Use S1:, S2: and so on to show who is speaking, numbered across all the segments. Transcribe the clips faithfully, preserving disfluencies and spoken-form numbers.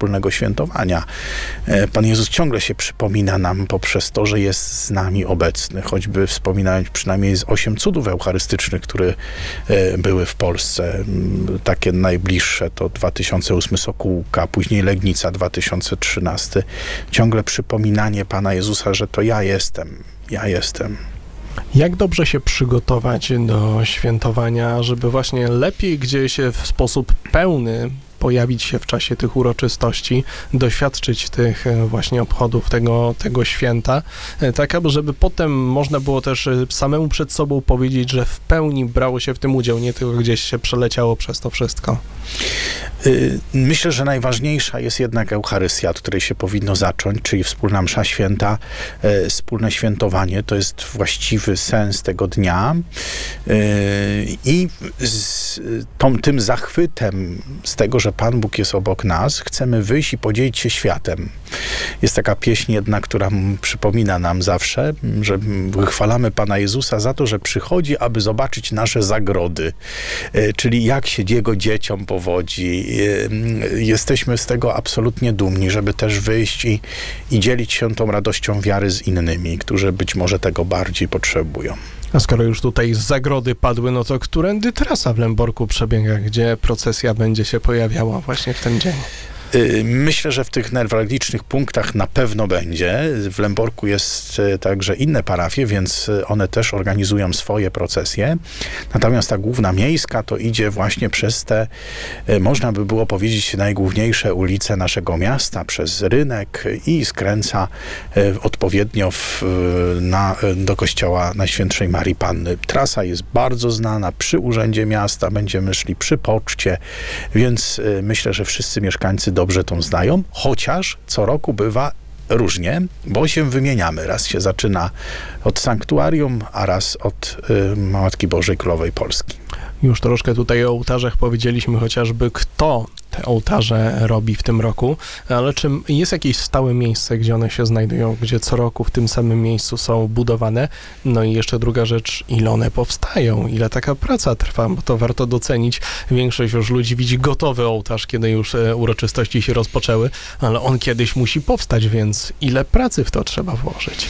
S1: wspólnego świętowania. Pan Jezus ciągle się przypomina nam poprzez to, że jest z nami obecny, choćby wspominając przynajmniej z osiem cudów eucharystycznych, które były w Polsce. Takie najbliższe to dwa tysiące ósmy Sokółka, później Legnica dwa tysiące trzynasty. Ciągle przypominanie Pana Jezusa, że to ja jestem, ja jestem.
S2: Jak dobrze się przygotować do świętowania, żeby właśnie lepiej gdzieś w sposób pełny pojawić się w czasie tych uroczystości, doświadczyć tych właśnie obchodów tego, tego święta, tak aby żeby potem można było też samemu przed sobą powiedzieć, że w pełni brało się w tym udział, nie tylko gdzieś się przeleciało przez to wszystko.
S1: Myślę, że najważniejsza jest jednak Eucharystia, od której się powinno zacząć, czyli wspólna msza święta, wspólne świętowanie, to jest właściwy sens tego dnia i z tą, tym zachwytem z tego, że Pan Bóg jest obok nas, chcemy wyjść i podzielić się światem. Jest taka pieśń jedna, która przypomina nam zawsze, że chwalamy Pana Jezusa za to, że przychodzi, aby zobaczyć nasze zagrody, czyli jak się Jego dzieciom powodzi. Jesteśmy z tego absolutnie dumni, żeby też wyjść i, i dzielić się tą radością wiary z innymi, którzy być może tego bardziej potrzebują.
S2: A skoro już tutaj z zagrody padły, no to którędy trasa w Lęborku przebiega, gdzie procesja będzie się pojawiała właśnie w ten dzień?
S1: Myślę, że w tych newralgicznych punktach na pewno będzie. W Lęborku jest także inne parafie, więc one też organizują swoje procesje. Natomiast ta główna miejska to idzie właśnie przez te, można by było powiedzieć, najgłówniejsze ulice naszego miasta, przez rynek i skręca odpowiednio w, na, do kościoła Najświętszej Marii Panny. Trasa jest bardzo znana przy Urzędzie Miasta, będziemy szli przy poczcie, więc myślę, że wszyscy mieszkańcy do dobrze tą znają, chociaż co roku bywa różnie, bo się wymieniamy. Raz się zaczyna od sanktuarium, a raz od y, Matki Bożej Królowej Polski.
S2: Już troszkę tutaj o ołtarzach powiedzieliśmy, chociażby kto te ołtarze robi w tym roku, ale czy jest jakieś stałe miejsce, gdzie one się znajdują, gdzie co roku w tym samym miejscu są budowane? No i jeszcze druga rzecz, ile one powstają, ile taka praca trwa, bo to warto docenić. Większość już ludzi widzi gotowy ołtarz, kiedy już uroczystości się rozpoczęły, ale on kiedyś musi powstać, więc ile pracy w to trzeba włożyć?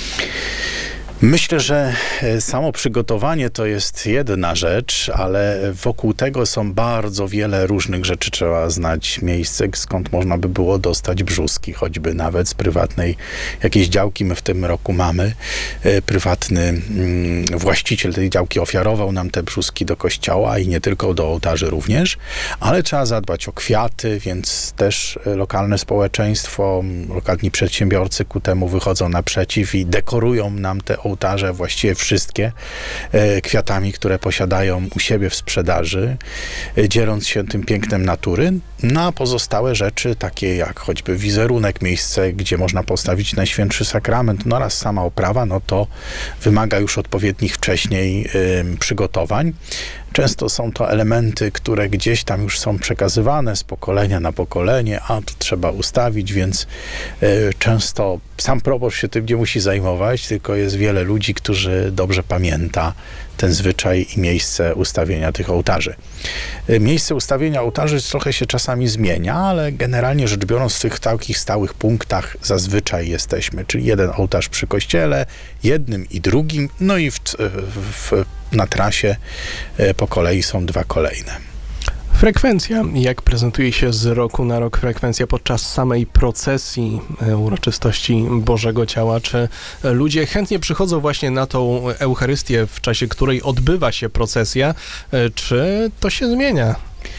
S1: Myślę, że samo przygotowanie to jest jedna rzecz, ale wokół tego są bardzo wiele różnych rzeczy. Trzeba znać miejsce, skąd można by było dostać brzuski, choćby nawet z prywatnej jakiejś działki. My w tym roku mamy. Prywatny mm, właściciel tej działki ofiarował nam te brzuski do kościoła i nie tylko, do ołtarzy również, ale trzeba zadbać o kwiaty, więc też lokalne społeczeństwo, lokalni przedsiębiorcy ku temu wychodzą naprzeciw i dekorują nam te ołtarze, właściwie wszystkie, e, kwiatami, które posiadają u siebie w sprzedaży, e, dzieląc się tym pięknem natury, no a pozostałe rzeczy, takie jak choćby wizerunek, miejsce, gdzie można postawić Najświętszy Sakrament, no oraz sama oprawa, no to wymaga już odpowiednich wcześniej e, przygotowań. Często są to elementy, które gdzieś tam już są przekazywane z pokolenia na pokolenie, a to trzeba ustawić, więc y, często sam proboszcz się tym nie musi zajmować, tylko jest wiele ludzi, którzy dobrze pamięta ten zwyczaj i miejsce ustawienia tych ołtarzy. Y, miejsce ustawienia ołtarzy trochę się czasami zmienia, ale generalnie rzecz biorąc w tych takich stałych punktach zazwyczaj jesteśmy, czyli jeden ołtarz przy kościele, jednym i drugim, no i w, w, na trasie y, po kolei są dwa kolejne.
S2: Frekwencja. Jak prezentuje się z roku na rok frekwencja podczas samej procesji uroczystości Bożego Ciała? Czy ludzie chętnie przychodzą właśnie na tą Eucharystię, w czasie której odbywa się procesja, czy to się zmienia?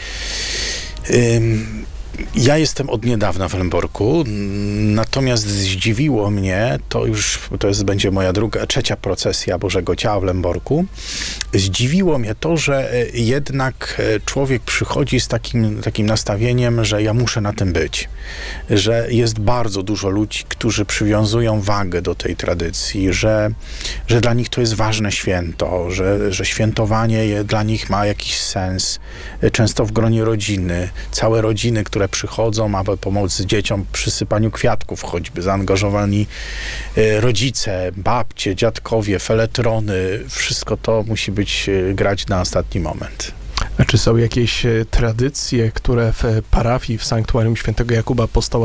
S2: Ym...
S1: Ja jestem od niedawna w Lęborku, natomiast zdziwiło mnie, to już to jest, będzie moja druga, trzecia procesja Bożego Ciała w Lęborku. Zdziwiło mnie to, że jednak człowiek przychodzi z takim, takim nastawieniem, że ja muszę na tym być. Że jest bardzo dużo ludzi, którzy przywiązują wagę do tej tradycji, że, że dla nich to jest ważne święto, że, że świętowanie je, dla nich ma jakiś sens. Często w gronie rodziny, całe rodziny, które przychodzą, aby pomóc dzieciom przy sypaniu kwiatków, choćby zaangażowani rodzice, babcie, dziadkowie, feletrony, wszystko to musi być, grać na ostatni moment.
S2: A czy są jakieś tradycje, które w parafii, w sanktuarium Świętego Jakuba Apostoła